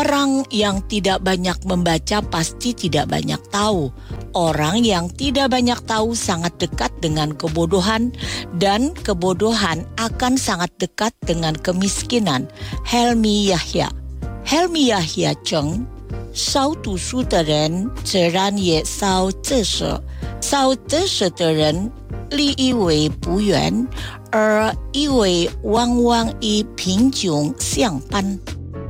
Orang yang tidak banyak membaca pasti tidak banyak tahu. Orang yang tidak banyak tahu sangat dekat dengan kebodohan, dan kebodohan akan sangat dekat dengan kemiskinan. Helmi Yahya. Helmi Yahya 称，少读书的人自然也少择舍，少择舍的人利益为不远，而以为往往与贫穷相伴。